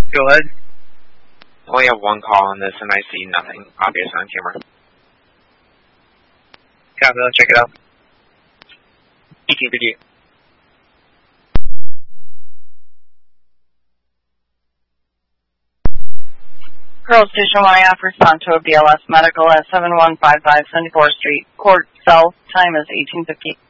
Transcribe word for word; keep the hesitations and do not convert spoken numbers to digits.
Go ahead. Only have one call on this, and I see nothing obvious on camera. Copy, let's check it out. E Q P D. Pearl Station one, I have respond to a B L S medical at seven one five five seventy-fourth Street, Court South. Time is eighteen fifty.